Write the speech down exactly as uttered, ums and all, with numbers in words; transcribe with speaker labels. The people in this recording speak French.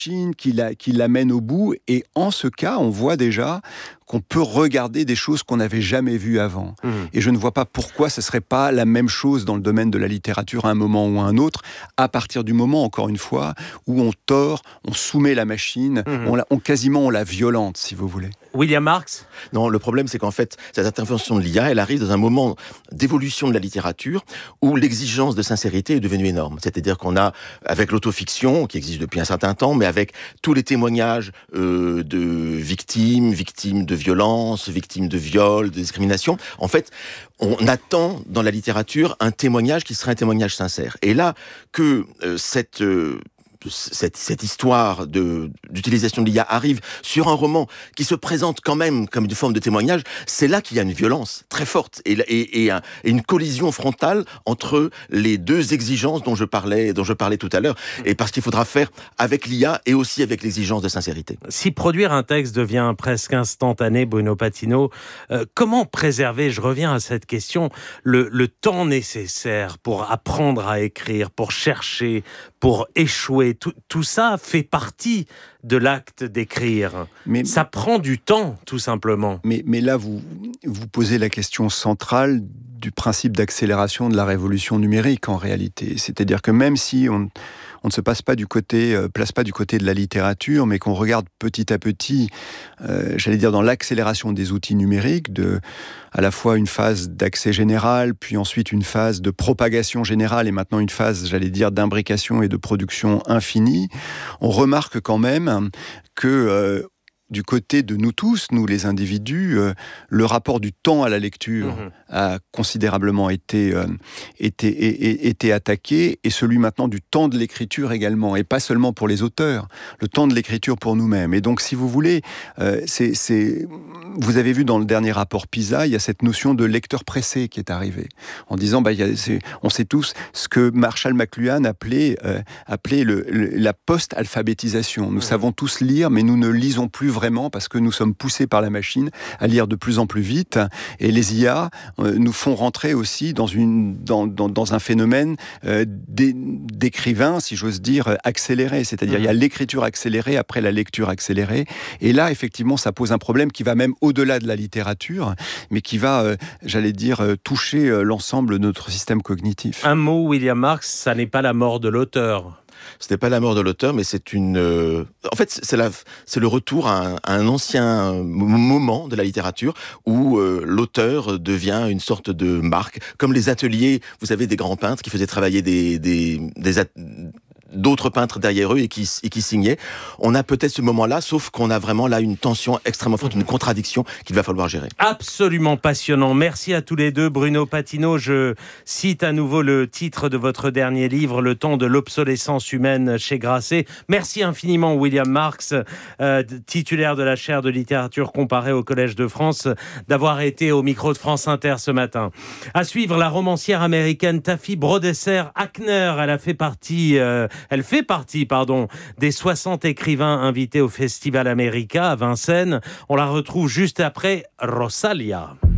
Speaker 1: qui, la, qui l'amène au bout. Et en ce cas, on voit déjà qu'on peut regarder des choses qu'on n'avait jamais vues avant. Mmh. Et je ne vois pas pourquoi ce ne serait pas la même chose dans le domaine de la littérature à un moment ou à un autre, à partir du moment, encore une fois, où on tord, on soumet la machine, mmh. on, la, on quasiment on la violente, si vous voulez.
Speaker 2: William Marx ?
Speaker 3: Non, le problème, c'est qu'en fait, cette intervention de l'I A, elle arrive dans un moment d'évolution de la littérature où l'exigence de sincérité est devenue énorme. C'est-à-dire qu'on a, avec l'autofiction, qui existe depuis un certain temps, mais avec tous les témoignages euh, de victimes, victimes de violences, victimes de viols, de discrimination, en fait, on attend dans la littérature un témoignage qui serait un témoignage sincère. Et là, que euh, cette... Euh, Cette, cette histoire de, d'utilisation de l'I A arrive sur un roman qui se présente quand même comme une forme de témoignage, c'est là qu'il y a une violence très forte et, et, et, un, et une collision frontale entre les deux exigences dont je parlais, dont je parlais tout à l'heure, et parce qu'il faudra faire avec l'I A et aussi avec l'exigence de sincérité.
Speaker 2: Si produire un texte devient presque instantané, Bruno Patino, euh, comment préserver, je reviens à cette question, le, le temps nécessaire pour apprendre à écrire, pour chercher, pour échouer? Tout, tout ça fait partie de l'acte d'écrire. Mais, ça prend du temps, tout simplement.
Speaker 1: Mais, mais là, vous, vous posez la question centrale du principe d'accélération de la révolution numérique, en réalité. C'est-à-dire que même si on, on ne se passe pas du côté, euh, place pas du côté de la littérature, mais qu'on regarde petit à petit, euh, j'allais dire, dans l'accélération des outils numériques, de, à la fois une phase d'accès général, puis ensuite une phase de propagation générale, et maintenant une phase, j'allais dire, d'imbrication et de production infinie, on remarque quand même que euh, du côté de nous tous, nous les individus, euh, le rapport du temps à la lecture mmh. a considérablement été, euh, été, été, été attaqué, et celui maintenant du temps de l'écriture également, et pas seulement pour les auteurs, le temps de l'écriture pour nous-mêmes. Et donc, si vous voulez, euh, c'est, c'est... vous avez vu dans le dernier rapport PISA, il y a cette notion de lecteur pressé qui est arrivée, en disant, bah, il y a, c'est, on sait tous ce que Marshall McLuhan appelait, euh, appelait le, le, la post-alphabétisation. Nous mmh. savons tous lire, mais nous ne lisons plus vraiment Vraiment parce que nous sommes poussés par la machine à lire de plus en plus vite, et les I A euh, nous font rentrer aussi dans, une, dans, dans, dans un phénomène euh, d'é, d'écrivain, si j'ose dire, accéléré, c'est-à-dire mmh. il y a l'écriture accélérée après la lecture accélérée, et là effectivement ça pose un problème qui va même au-delà de la littérature, mais qui va, euh, j'allais dire, euh, toucher euh, l'ensemble de notre système cognitif.
Speaker 2: Un mot, William Marx, ça n'est pas la mort de l'auteur.
Speaker 3: Ce n'est pas la mort de l'auteur, mais c'est une... Euh... En fait, c'est, la... c'est le retour à un, à un ancien moment de la littérature où euh, l'auteur devient une sorte de marque. Comme les ateliers, vous savez, des grands peintres qui faisaient travailler des... des, des at... d'autres peintres derrière eux et qui, et qui signaient. On a peut-être ce moment-là, sauf qu'on a vraiment là une tension extrêmement forte, une contradiction qu'il va falloir gérer.
Speaker 2: Absolument passionnant. Merci à tous les deux. Bruno Patino, je cite à nouveau le titre de votre dernier livre, Le temps de l'obsolescence humaine chez Grasset. Merci infiniment William Marx, euh, titulaire de la chaire de littérature comparée au Collège de France, d'avoir été au micro de France Inter ce matin. À suivre, la romancière américaine Taffy Brodesser-Hackner. Elle a fait partie... Euh, Elle fait partie, pardon, des soixante écrivains invités au Festival America à Vincennes. On la retrouve juste après Rosalia.